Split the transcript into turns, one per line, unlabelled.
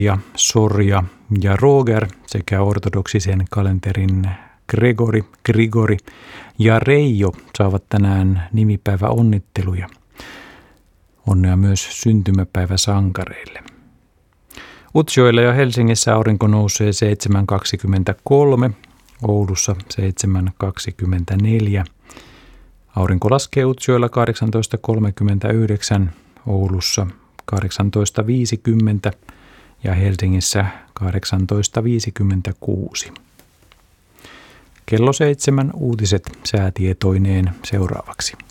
ja Sorja ja Roger sekä ortodoksisen kalenterin Grigori ja Reijo saavat tänään nimipäiväonnitteluja. Onnea myös syntymäpäiväsankareille. Utsjoella ja Helsingissä aurinko nousee 7.23, Oulussa 7.24. Aurinko laskee Utsjoella 18.39, Oulussa 18.50 ja Helsingissä 18.56. Kello 7 uutiset säätietoineen seuraavaksi.